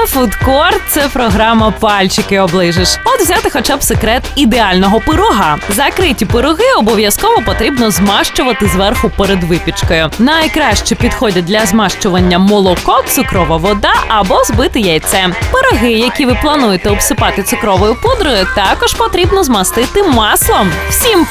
Фудкорт – це програма «Пальчики оближеш». От взяти хоча б секрет ідеального пирога. Закриті пироги обов'язково потрібно змащувати зверху перед випічкою. Найкраще підходять для змащування молоко, цукрова вода або збите яйце. Пироги, які ви плануєте обсипати цукровою пудрою, також потрібно змастити маслом. Всім